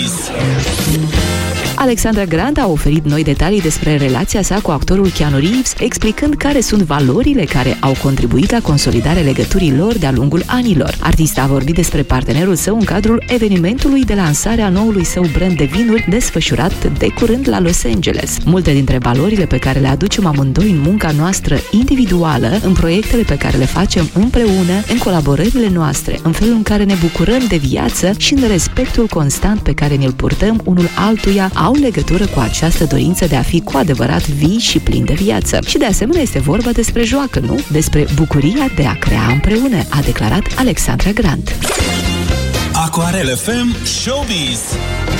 Alexandra Grant a oferit noi detalii despre relația sa cu actorul Keanu Reeves, explicând care sunt valorile care au contribuit la consolidarea legăturii lor de-a lungul anilor. Artista a vorbit despre partenerul său în cadrul evenimentului de lansare a noului său brand de vinuri desfășurat de curând la Los Angeles. Multe dintre valorile pe care le aducem amândoi în munca noastră individuală, în proiectele pe care le facem împreună, în colaborările noastre, în felul în care ne bucurăm de viață și în respectul constant pe care ne-l purtăm unul altuia, au legătură cu această dorință de a fi cu adevărat vii și plin de viață. Și de asemenea este vorba despre joacă, nu? Despre bucuria de a crea împreună, a declarat Alexandra Grant. Aquarel FM Showbiz.